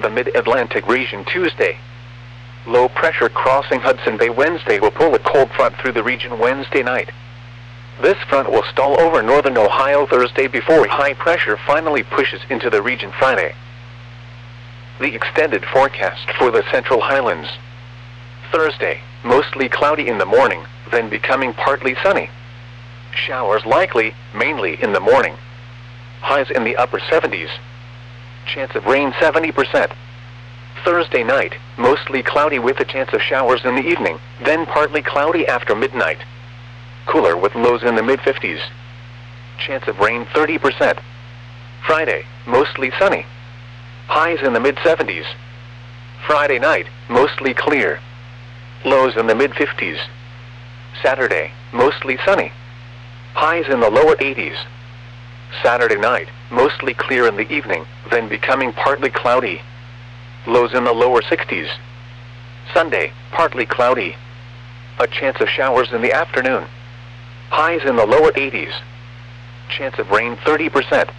the mid-Atlantic region Tuesday. Low pressure crossing Hudson Bay Wednesday will pull a cold front through the region Wednesday night. This front will stall over northern Ohio Thursday before high pressure finally pushes into the region Friday. The extended forecast for the Central Highlands. Thursday, mostly cloudy in the morning, then becoming partly sunny. Showers likely, mainly in the morning. Highs in the upper 70s. Chance of rain 70%. Thursday night, mostly cloudy with a chance of showers in the evening, then partly cloudy after midnight. Cooler with lows in the mid-50s. Chance of rain 30%. Friday, mostly sunny. Highs in the mid-70s. Friday night, mostly clear. Lows in the mid-50s. Saturday, mostly sunny. Highs in the lower 80s. Saturday night, mostly clear in the evening, then becoming partly cloudy. Lows in the lower 60s. Sunday, partly cloudy. A chance of showers in the afternoon. Highs in the lower 80s. Chance of rain 30%.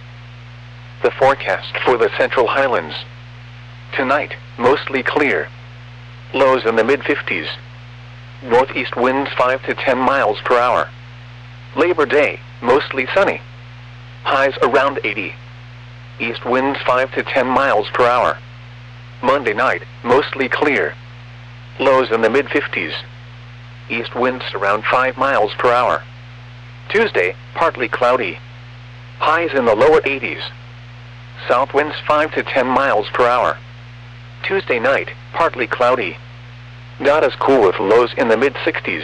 The forecast for the Central Highlands. Tonight, mostly clear. Lows in the mid-50s. Northeast winds 5 to 10 miles per hour. Labor Day, mostly sunny. Highs around 80. East winds 5 to 10 miles per hour. Monday night, mostly clear. Lows in the mid-50s. East winds around 5 miles per hour. Tuesday, partly cloudy. Highs in the lower 80s. South winds 5 to 10 miles per hour. Tuesday night, partly cloudy. Not as cool with lows in the mid-60s.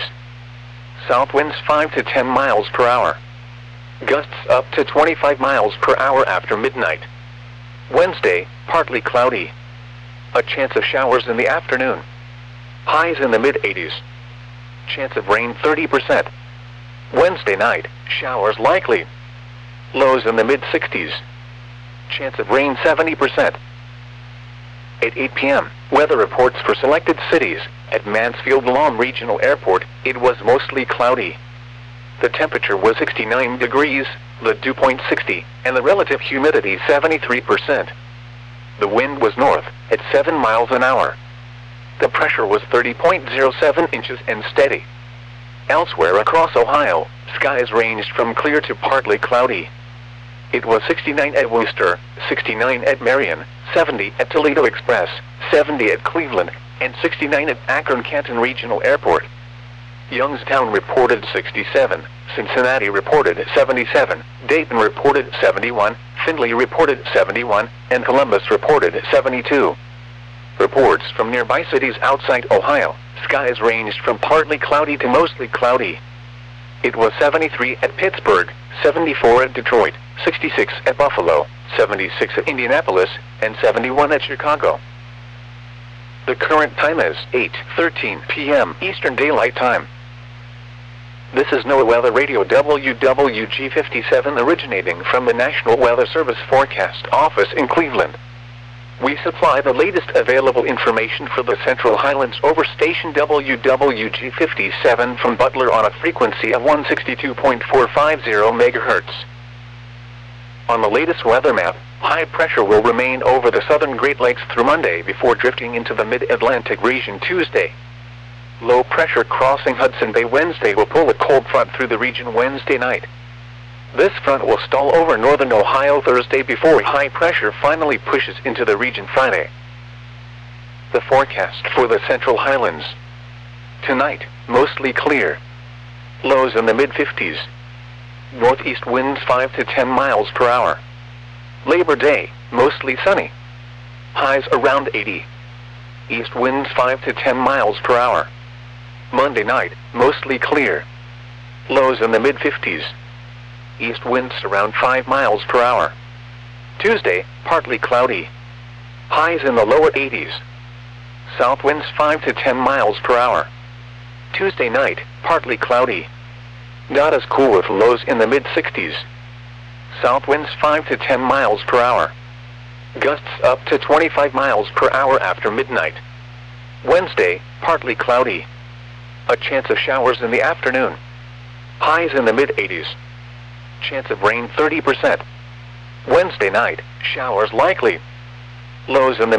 South winds 5 to 10 miles per hour. Gusts up to 25 miles per hour after midnight. Wednesday, partly cloudy. A chance of showers in the afternoon. Highs in the mid-80s. Chance of rain 30%. Wednesday night, showers likely. Lows in the mid-60s. Chance of rain 70%. At 8 p.m., weather reports for selected cities. At Mansfield-Lawn Regional Airport, it was mostly cloudy. The temperature was 69 degrees, the dew point 60, and the relative humidity 73%. The wind was north, at 7 miles an hour. The pressure was 30.07 inches and steady. Elsewhere across Ohio, skies ranged from clear to partly cloudy. It was 69 at Wooster, 69 at Marion, 70 at Toledo Express, 70 at Cleveland, and 69 at Akron-Canton Regional Airport. Youngstown reported 67, Cincinnati reported 77, Dayton reported 71, Findlay reported 71, and Columbus reported 72. Reports from nearby cities outside Ohio, skies ranged from partly cloudy to mostly cloudy. It was 73 at Pittsburgh, 74 at Detroit, 66 at Buffalo, 76 at Indianapolis, and 71 at Chicago. The current time is 8:13 p.m. Eastern Daylight Time. This is NOAA Weather Radio WWG57 originating from the National Weather Service Forecast Office in Cleveland. We supply the latest available information for the Central Highlands over station WWG57 from Butler on a frequency of 162.450 MHz. On the latest weather map, high pressure will remain over the southern Great Lakes through Monday before drifting into the mid-Atlantic region Tuesday. Low pressure crossing Hudson Bay Wednesday will pull a cold front through the region Wednesday night. This front will stall over northern Ohio Thursday before high pressure finally pushes into the region Friday. The forecast for the Central Highlands. Tonight, mostly clear. Lows in the mid-50s. Northeast winds 5 to 10 miles per hour. Labor Day, mostly sunny. Highs around 80. East winds 5 to 10 miles per hour. Monday night, mostly clear. Lows in the mid-50s. East winds around 5 miles per hour. Tuesday, partly cloudy. Highs in the lower 80s. South winds 5 to 10 miles per hour. Tuesday night, partly cloudy. Not as cool with lows in the mid-60s. South winds 5 to 10 miles per hour. Gusts up to 25 miles per hour after midnight. Wednesday, partly cloudy. A chance of showers in the afternoon. Highs in the mid-80s. Chance of rain 30%. Wednesday night, showers likely. Lows in the